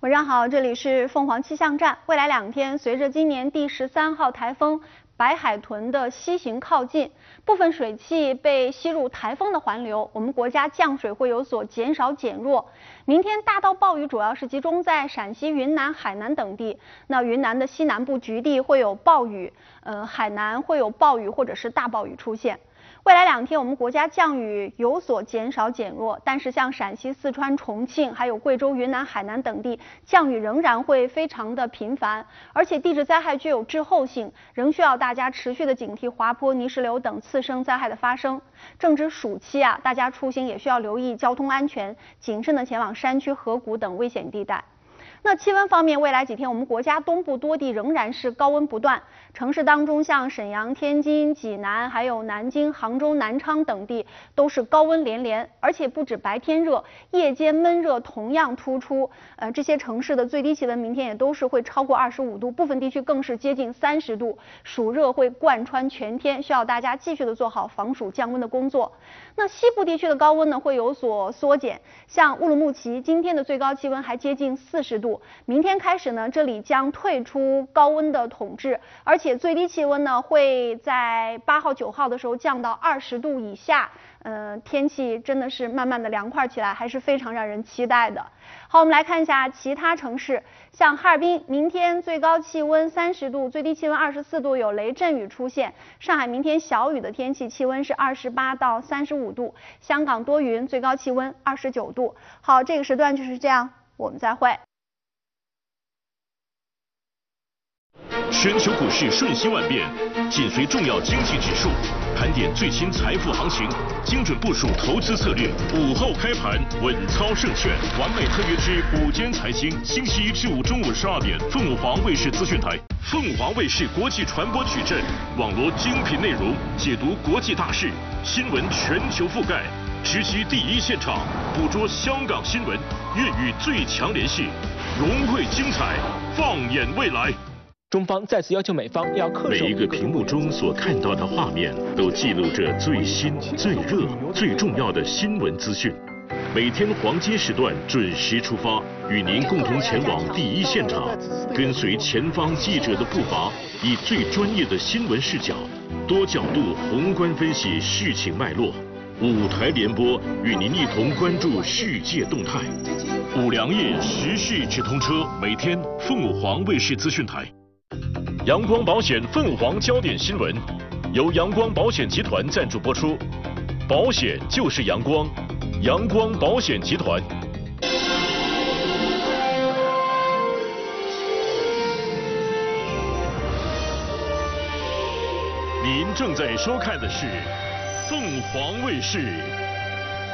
晚上好，这里是凤凰气象站。未来2天，随着今年第13号台风白海豚的西行靠近，部分水汽被吸入台风的环流，我们国家降水会有所减少减弱。明天大到暴雨主要是集中在陕西、云南、海南等地。那云南的西南部局地会有暴雨，海南会有暴雨或者是大暴雨出现。未来2天，我们国家降雨有所减少减弱，但是像陕西、四川、重庆，还有贵州、云南、海南等地，降雨仍然会非常的频繁，而且地质灾害具有滞后性，仍需要大家持续的警惕滑坡、泥石流等次生灾害的发生。正值暑期啊，大家出行也需要留意交通安全，谨慎的前往山区、河谷等危险地带。那气温方面，未来几天我们国家东部多地仍然是高温不断，城市当中像沈阳、天津、济南，还有南京、杭州、南昌等地都是高温连连，而且不止白天热，夜间闷热同样突出。这些城市的最低气温明天也都是会超过25度，部分地区更是接近30度，暑热会贯穿全天，需要大家继续的做好防暑降温的工作。那西部地区的高温呢会有所缩减，像乌鲁木齐今天的最高气温还接近40度。明天开始呢，这里将退出高温的统治，而且最低气温呢会在8号、9号的时候降到20度以下。天气真的是慢慢的凉快起来，还是非常让人期待的。好，我们来看一下其他城市，像哈尔滨，明天最高气温30度，最低气温24度，有雷阵雨出现。上海明天小雨的天气，气温是28到35度。香港多云，最高气温29度。好，这个时段就是这样，我们再会。 全球股市瞬息万变，紧随重要经济指数，盘点最新财富行情，精准部署投资策略。午后开盘，稳操胜券，完美特约之午间财经，星期一至5中午12点，凤凰卫视资讯台、凤凰卫视国际传播矩阵，网罗精品内容，解读国际大事，新闻全球覆盖，直击第一现场，捕捉香港新闻，粤语最强联系，融汇精彩，放眼未来。 中方再次要求美方要恪守每一个屏幕中所看到的画面，都记录着最新、最热、最重要的新闻资讯。每天黄金时段准时出发，与您共同前往第一现场，跟随前方记者的步伐，以最专业的新闻视角，多角度宏观分析事情脉络。5台联播，与您一同关注世界动态。5粮液时事直通车，每天凤凰卫视资讯台。阳光保险凤凰焦点新闻，由阳光保险集团赞助播出。保险就是阳光，阳光保险集团。您正在收看的是凤凰卫视